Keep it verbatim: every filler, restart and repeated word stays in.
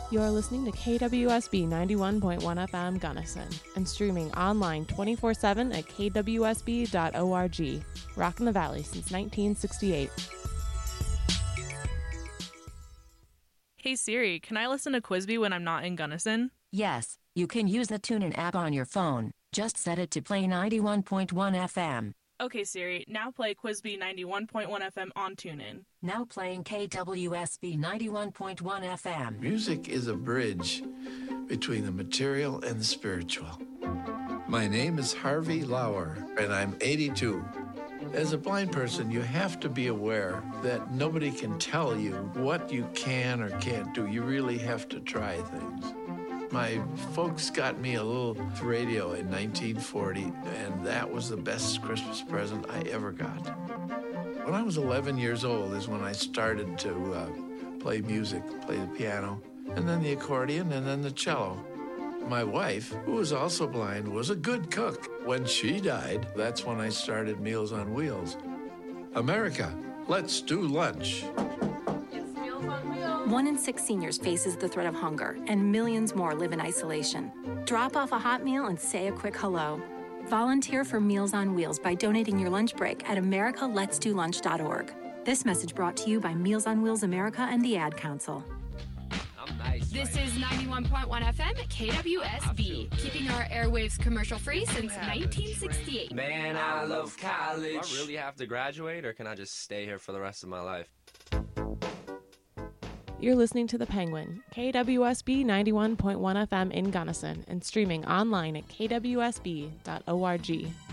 You're listening to K W S B ninety-one point one F M Gunnison and streaming online twenty-four seven at k w s b dot org. Rockin' the Valley since nineteen sixty-eight. Hey Siri, can I listen to Quizby when I'm not in Gunnison? Yes, you can use the TuneIn app on your phone. Just set it to play ninety-one point one F M. Okay Siri, now play Quizby ninety-one point one F M on TuneIn. Now playing K W S B ninety-one point one F M. Music is a bridge between the material and the spiritual. My name is Harvey Lauer, and I'm eighty-two. As a blind person, you have to be aware that nobody can tell you what you can or can't do. You really have to try things. My folks got me a little radio in nineteen forty, and that was the best Christmas present I ever got. When I was eleven years old is when I started to uh, play music, play the piano, and then the accordion, and then the cello. My wife, who was also blind, was a good cook. When she died, that's when I started Meals on Wheels. America, let's do lunch. One in six seniors faces the threat of hunger, and millions more live in isolation. Drop off a hot meal and say a quick hello. Volunteer for Meals on Wheels by donating your lunch break at america lets do lunch dot org. This message brought to you by Meals on Wheels America and the Ad Council. Nice, this right. is ninety-one point one F M K W S B, keeping our airwaves commercial-free since nineteen sixty-eight. Man, I love college. Do I really have to graduate, or can I just stay here for the rest of my life? You're listening to The Penguin, K W S B ninety-one point one F M in Gunnison, and streaming online at k w s b dot org.